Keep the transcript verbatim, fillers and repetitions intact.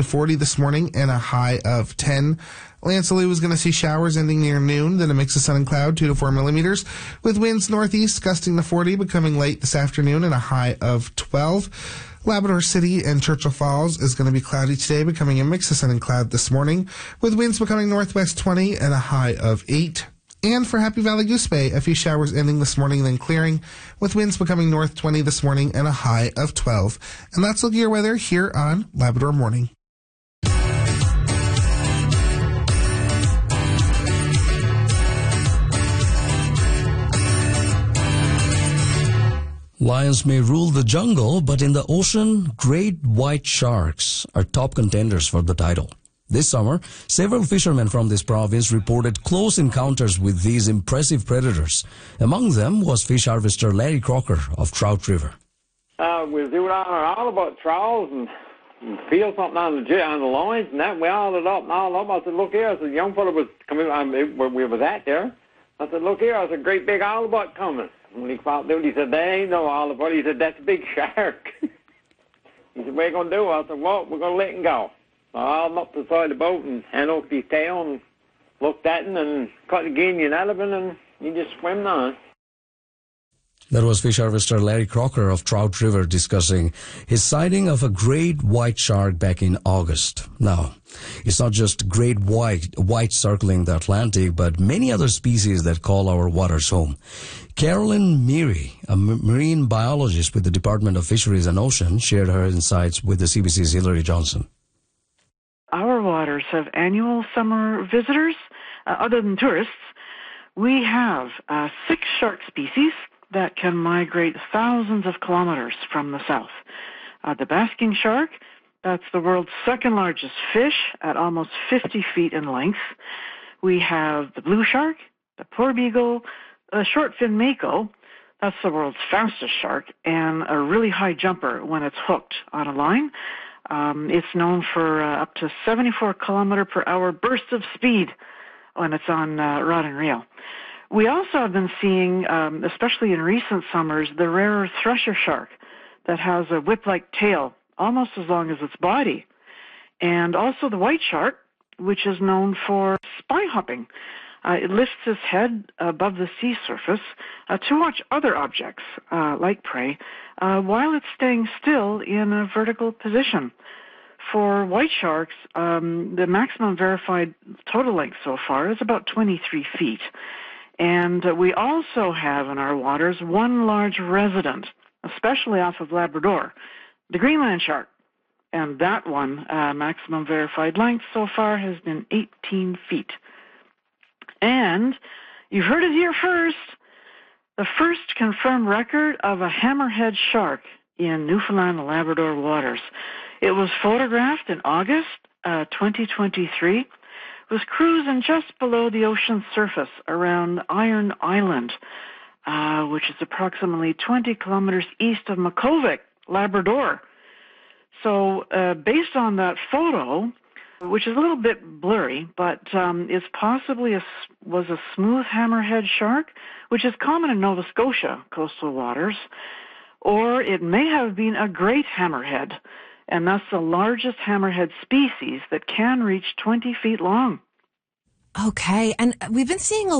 forty this morning and a high of ten. Lancelot is going to see showers ending near noon, then a mix of sun and cloud, two to four millimeters, with winds northeast gusting to forty, becoming late this afternoon and a high of twelve. Labrador City and Churchill Falls is going to be cloudy today, becoming a mix of sun and cloud this morning, with winds becoming northwest twenty and a high of eight. And for Happy Valley Goose Bay, a few showers ending this morning, then clearing, with winds becoming north twenty this morning and a high of twelve. And that's look at your weather here on Labrador Morning. Lions may rule the jungle, but in the ocean, great white sharks are top contenders for the title. This summer, several fishermen from this province reported close encounters with these impressive predators. Among them was fish harvester Larry Crocker of Trout River. Uh, we was doing all about trawls and, and feel something on the j- on the lines, and that we all it up and all up. I said, look here, I said, young fella was coming on where we was at there. I said, look here, I said, great big halibut coming. When he found out, he said, there ain't no halibut. He said, that's a big shark. He said, what are you going to do? I said, well, we're going to let him go. So I hauled him up to the side of the boat and hand over his tail and looked at him and cut the guinea elephant and he just swam on. That was fish harvester Larry Crocker of Trout River discussing his sighting of a great white shark back in August. Now, it's not just great white, white circling the Atlantic, but many other species that call our waters home. Carolyn Meary, a marine biologist with the Department of Fisheries and Ocean, shared her insights with the C B C's Hillary Johnson. Our waters have annual summer visitors, uh, other than tourists. We have uh, six shark species that can migrate thousands of kilometers from the south. Uh, the basking shark, that's the world's second largest fish at almost fifty feet in length. We have the blue shark, the porbeagle, a short-fin mako, that's the world's fastest shark, and a really high jumper when it's hooked on a line. Um, it's known for uh, up to seventy-four kilometer per hour bursts of speed when it's on uh, rod and reel. We also have been seeing, um, especially in recent summers, the rarer thresher shark that has a whip-like tail, almost as long as its body. And also the white shark, which is known for spy hopping. Uh, it lifts its head above the sea surface uh, to watch other objects, uh, like prey, uh, while it's staying still in a vertical position. For white sharks, um, the maximum verified total length so far is about twenty-three feet. And uh, we also have in our waters one large resident, especially off of Labrador, the Greenland shark. And that one, uh, maximum verified length so far has been eighteen feet. And you heard it here first, the first confirmed record of a hammerhead shark in Newfoundland and Labrador waters. It was photographed in August uh, twenty twenty-three. It was cruising just below the ocean surface around Iron Island, uh, which is approximately twenty kilometers east of Makkovik, Labrador. So uh, based on that photo, which is a little bit blurry, but um, it's possibly a, was a smooth hammerhead shark, which is common in Nova Scotia coastal waters, or it may have been a great hammerhead, and that's the largest hammerhead species that can reach twenty feet long. Okay, and we've been seeing a